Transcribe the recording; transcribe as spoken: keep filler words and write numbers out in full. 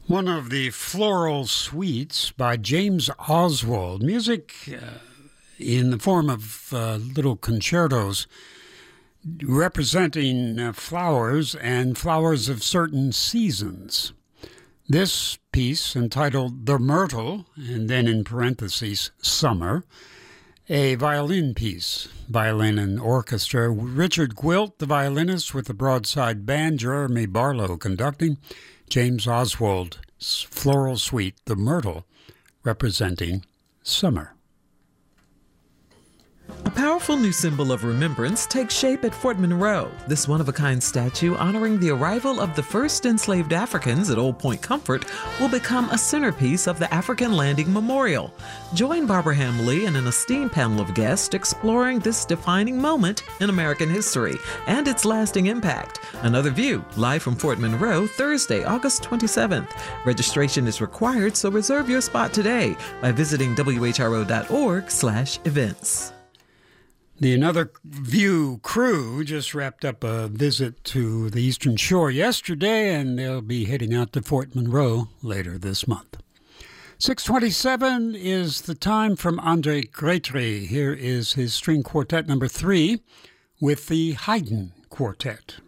One of the floral suites by James Oswald, music uh, in the form of uh, little concertos representing uh, flowers and flowers of certain seasons. This piece, entitled The Myrtle, and then in parentheses, Summer, a violin piece, violin and orchestra. Richard Gwilt, the violinist, with the Broadside Band, Jeremy Barlow conducting, James Oswald's floral suite, The Myrtle, representing summer. A powerful new symbol of remembrance takes shape at Fort Monroe. This one-of-a-kind statue honoring the arrival of the first enslaved Africans at Old Point Comfort will become a centerpiece of the African Landing Memorial. Join Barbara Hamley and an esteemed panel of guests exploring this defining moment in American history and its lasting impact. Another View, live from Fort Monroe, Thursday, August twenty-seventh. Registration is required, so reserve your spot today by visiting W H R O dot org slash events. The Another View crew just wrapped up a visit to the Eastern Shore yesterday, and they'll be heading out to Fort Monroe later this month. six twenty-seven is the time from Andre Grétry. Here is his string quartet number three with the Haydn Quartet.